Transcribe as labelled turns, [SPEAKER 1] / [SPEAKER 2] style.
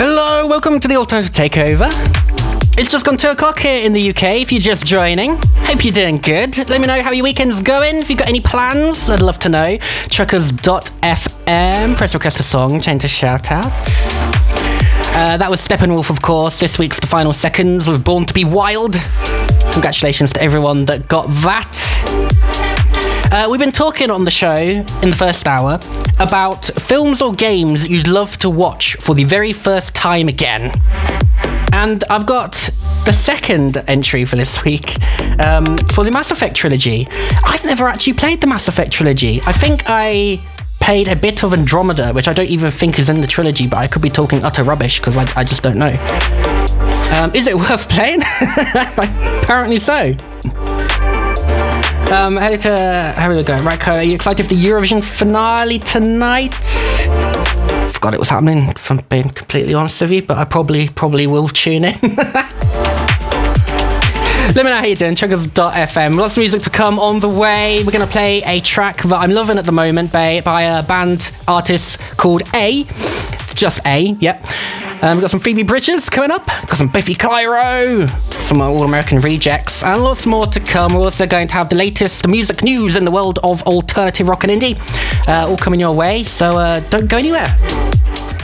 [SPEAKER 1] Hello, welcome to the Alternative Takeover. It's just gone 2 o'clock here in the UK if you're just joining. Hope you're doing good. Let me know how your weekend's going. If you've got any plans, I'd love to know. Truckers.fm, press request a song, change to shout out. That was Steppenwolf, of course. This week's The Final Seconds with Born to be Wild. Congratulations to everyone that got that. We've been talking on the show in the first hour about films or games you'd love to watch for the very first time again. And I've got the second entry for this week for the Mass Effect trilogy. I've never actually played the Mass Effect trilogy. I think I played a bit of Andromeda, which I don't even think is in the trilogy, but I could be talking utter rubbish because I just don't know. Is it worth playing? Apparently so. How do we go? Right, are you excited for the Eurovision finale tonight? Forgot it was happening, if I'm being completely honest with you, but I probably will tune in. Let me know how you're doing. Chuggers.fm. Lots of music to come on the way. We're going to play a track that I'm loving at the moment by a band artist called A. Just A, yep. We've got some Phoebe Bridgers coming up. Got some Biffy Clyro. Some All-American Rejects. And lots more to come. We're also going to have the latest music news in the world of alternative rock and indie. All coming your way. So don't go anywhere.